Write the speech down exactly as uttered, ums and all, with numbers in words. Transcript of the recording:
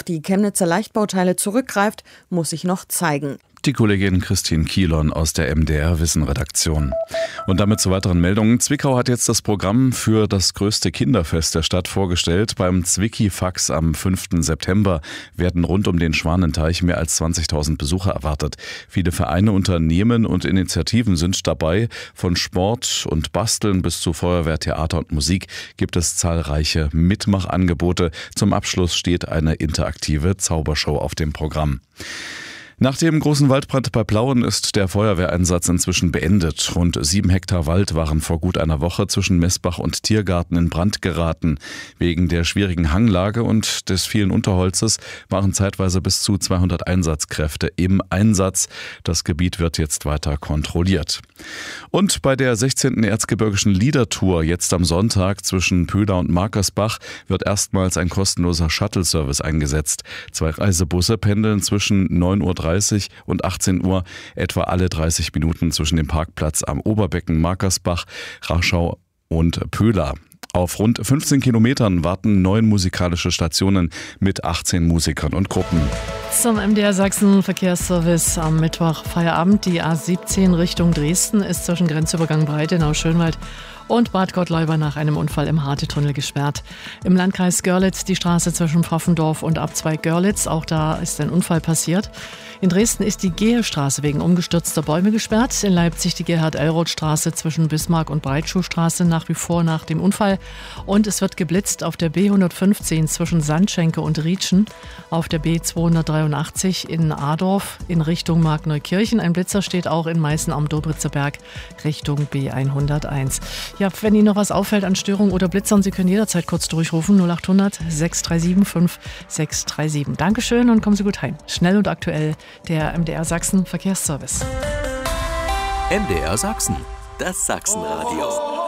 die Chemnitzer Leichtbauteile zurückgreift, muss sich noch zeigen. Die Kollegin Christine Kielon aus der M D R-Wissen-Redaktion. Und damit zu weiteren Meldungen. Zwickau hat jetzt das Programm für das größte Kinderfest der Stadt vorgestellt. Beim Zwicki-Fax am fünften September werden rund um den Schwanenteich mehr als zwanzigtausend Besucher erwartet. Viele Vereine, Unternehmen und Initiativen sind dabei. Von Sport und Basteln bis zu Feuerwehr, Theater und Musik gibt es zahlreiche Mitmachangebote. Zum Abschluss steht eine interaktive Zaubershow auf dem Programm. Nach dem großen Waldbrand bei Plauen ist der Feuerwehreinsatz inzwischen beendet. Rund sieben Hektar Wald waren vor gut einer Woche zwischen Messbach und Tiergarten in Brand geraten. Wegen der schwierigen Hanglage und des vielen Unterholzes waren zeitweise bis zu zweihundert Einsatzkräfte im Einsatz. Das Gebiet wird jetzt weiter kontrolliert. Und bei der sechzehnten Erzgebirgischen Liedertour jetzt am Sonntag zwischen Pöhler und Markersbach wird erstmals ein kostenloser Shuttle-Service eingesetzt. Zwei Reisebusse pendeln zwischen neun Uhr dreißig und achtzehn Uhr etwa alle dreißig Minuten zwischen dem Parkplatz am Oberbecken Markersbach, Raschau und Pöhler. Auf rund fünfzehn Kilometern warten neun musikalische Stationen mit achtzehn Musikern und Gruppen. Zum M D R Sachsen Verkehrsservice am Mittwoch Feierabend. Die A siebzehn Richtung Dresden ist zwischen Grenzübergang Breitenau-Schönwald und Bad Gottleuba nach einem Unfall im Harte-Tunnel gesperrt. Im Landkreis Görlitz die Straße zwischen Pfaffendorf und Abzweig Görlitz. Auch da ist ein Unfall passiert. In Dresden ist die Gehestraße wegen umgestürzter Bäume gesperrt. In Leipzig die Gerhard-Elroth-Straße zwischen Bismarck und Breitschuhstraße nach wie vor nach dem Unfall. Und es wird geblitzt auf der B hundertfünfzehn zwischen Sandschenke und Rietschen. Auf der B zweihundertdreiundachtzig in Adorf in Richtung Markneukirchen. Ein Blitzer steht auch in Meißen am Dobritzer Berg Richtung B hunderteins. Ja, wenn Ihnen noch was auffällt an Störungen oder Blitzern, Sie können jederzeit kurz durchrufen. null acht hundert sechs drei sieben fünf sechs drei sieben. Dankeschön und kommen Sie gut heim. Schnell und aktuell der M D R Sachsen Verkehrsservice. M D R Sachsen, das Sachsenradio.